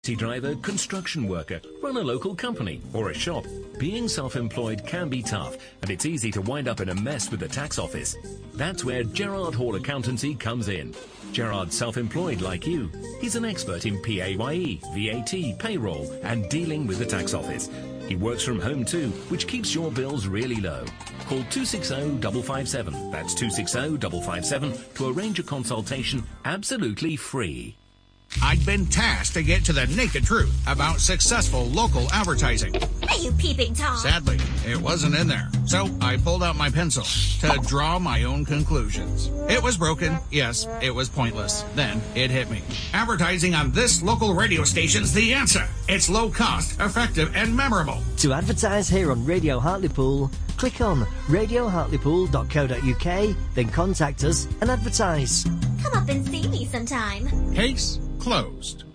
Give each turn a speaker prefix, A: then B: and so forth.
A: Taxi driver, construction worker, run a local company or a shop. Being self-employed can be tough, and it's easy to wind up in a mess with the tax office. That's where Gerard Hall Accountancy comes in. Gerard's self-employed like you. He's an expert in PAYE, VAT, payroll, and dealing with the tax office. He works from home too, which keeps your bills really low. Call 260-557, that's 260-557, to arrange a consultation absolutely free.
B: I'd been tasked to get to the naked truth about successful local advertising.
C: Are you peeping Tom?
B: Sadly, it wasn't in there. So I pulled out my pencil to draw my own conclusions. It was broken. Yes, it was pointless. Then it hit me. Advertising on this local radio station's the answer. It's low cost, effective, and memorable.
D: To advertise here on Radio Hartlepool, click on radiohartlepool.co.uk, then contact us and advertise.
C: Come up and see me sometime.
B: Case closed.